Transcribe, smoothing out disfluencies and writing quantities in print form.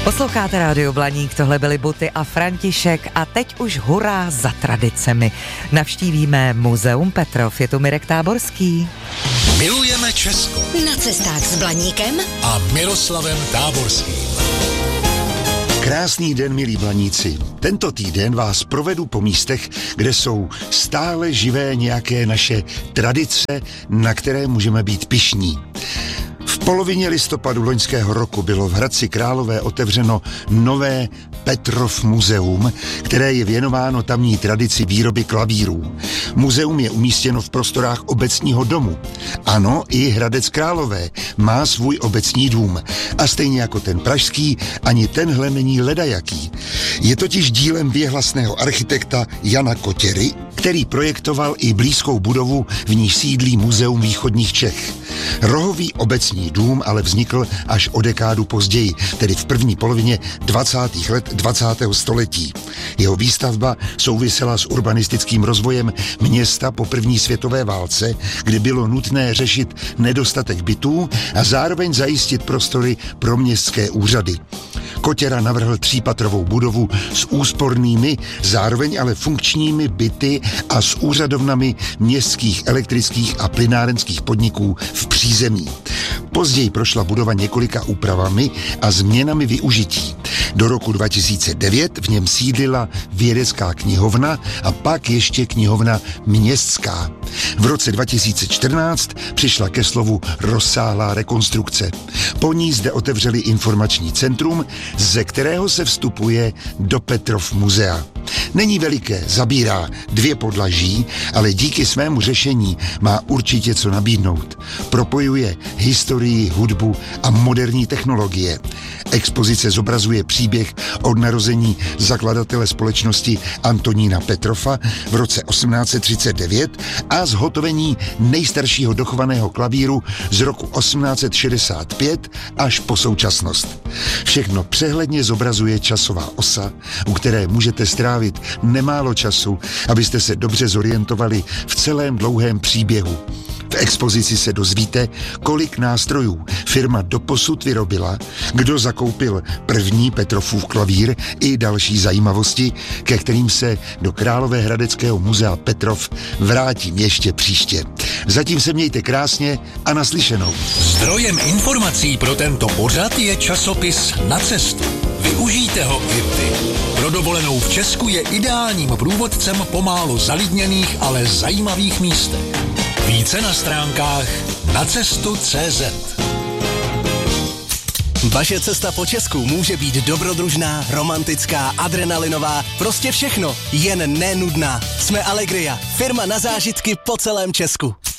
Posloucháte Rádio Blaník, tohle byly Buty a František a teď už hurá za tradicemi. Navštívíme Muzeum Petrov, je tu Mirek Táborský. Milujeme Česko. Na cestách s Blaníkem A Miroslavem Táborským. Krásný den, milí Blaníci. Tento týden vás provedu po místech, kde jsou stále živé nějaké naše tradice, na které můžeme být pyšní. V polovině listopadu loňského roku bylo v Hradci Králové otevřeno nové Petrov muzeum, které je věnováno tamní tradici výroby klavírů. Muzeum je umístěno v prostorách obecního domu. Ano, i Hradec Králové má svůj obecní dům. A stejně jako ten pražský, ani tenhle není ledajaký. Je totiž dílem věhlasného architekta Jana Kotěry, který projektoval i blízkou budovu, v níž sídlí Muzeum východních Čech. Rohový obecní dům ale vznikl až o dekádu později, tedy v první polovině 20. let 20. století. Jeho výstavba souvisela s urbanistickým rozvojem města po první světové válce, kdy bylo nutné řešit nedostatek bytů a zároveň zajistit prostory pro městské úřady. Kotěra navrhl třípatrovou budovu s úspornými, zároveň ale funkčními byty a s úřadovnami městských elektrických a plynárenských podniků v přízemí. Později prošla budova několika úpravami a změnami využití. Do roku 2009 v něm sídlila vědecká knihovna a pak ještě knihovna městská. V roce 2014 přišla ke slovu rozsáhlá rekonstrukce. Po ní zde otevřeli informační centrum, ze kterého se vstupuje do Petrov muzea. Není veliké, zabírá 2 podlaží, ale díky svému řešení má určitě co nabídnout. Propojuje historii, hudbu a moderní technologie. Expozice zobrazuje příběh od narození zakladatele společnosti Antonína Petrova v roce 1839 a zhotovení nejstaršího dochovaného klavíru z roku 1865 až po současnost. Všechno přehledně zobrazuje časová osa, u které můžete strávit nemálo času, abyste se dobře zorientovali v celém dlouhém příběhu. V expozici se dozvíte, kolik nástrojů firma doposud vyrobila, kdo zakoupil první Petrovův klavír i další zajímavosti, ke kterým se do Královéhradeckého muzea Petrov vrátím ještě příště. Zatím se mějte krásně a naslyšenou. Zdrojem informací pro tento pořad je časopis Na cestu. Využijte ho i vy. Pro dovolenou v Česku je ideálním průvodcem po málo zalidněných, ale zajímavých místech. Více na stránkách nacestu.cz. Vaše cesta po Česku může být dobrodružná, romantická, adrenalinová, prostě všechno, jen nenudná. Jsme Allegria, firma na zážitky po celém Česku.